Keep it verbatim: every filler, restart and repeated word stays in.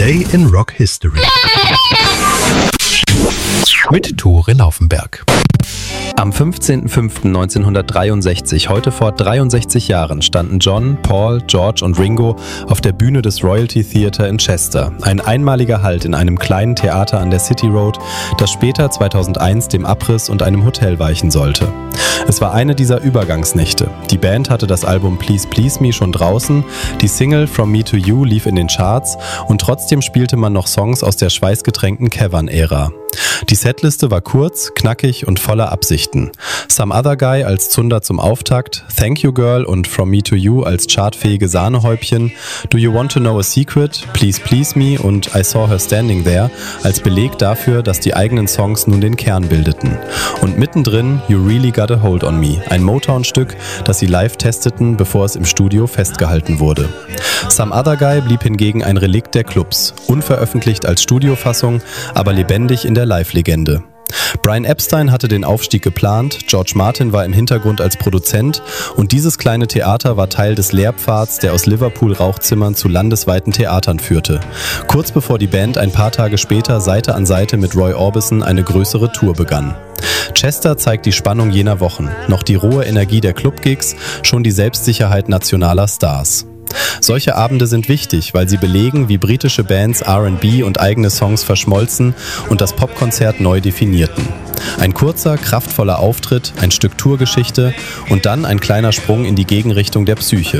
Today in Rock History mit Tore Laufenberg. Am fünfzehnten fünften neunzehnhundertdreiundsechzig, heute vor dreiundsechzig Jahren, standen John, Paul, George und Ringo auf der Bühne des Royalty Theatre in Chester. Ein einmaliger Halt in einem kleinen Theater an der City Road, das später zweitausendeins dem Abriss und einem Hotel weichen sollte. Es war eine dieser Übergangsnächte. Die Band hatte das Album Please Please Me schon draußen, die Single From Me to You lief in den Charts und trotzdem spielte man noch Songs aus der schweißgetränkten Cavern-Ära. Die Setliste war kurz, knackig und voller Absichten. Some Other Guy als Zunder zum Auftakt, Thank You Girl und From Me to You als chartfähige Sahnehäubchen, Do You Want to Know a Secret, Please Please Me und I Saw Her Standing There als Beleg dafür, dass die eigenen Songs nun den Kern bildeten. Und mittendrin You Really Got a Hold on Me, ein Motown-Stück, das sie live testeten, bevor es im Studio festgehalten wurde. Some Other Guy blieb hingegen ein Relikt der Clubs, unveröffentlicht als Studiofassung, aber lebendig in der Live-Legende. Brian Epstein hatte den Aufstieg geplant, George Martin war im Hintergrund als Produzent und dieses kleine Theater war Teil des Lehrpfads, der aus Liverpool-Rauchzimmern zu landesweiten Theatern führte. Kurz bevor die Band ein paar Tage später Seite an Seite mit Roy Orbison eine größere Tour begann. Chester zeigt die Spannung jener Wochen, noch die rohe Energie der Clubgigs, schon die Selbstsicherheit nationaler Stars. Solche Abende sind wichtig, weil sie belegen, wie britische Bands R and B und eigene Songs verschmolzen und das Popkonzert neu definierten. Ein kurzer, kraftvoller Auftritt, ein Stück Tourgeschichte und dann ein kleiner Sprung in die Gegenrichtung der Psyche.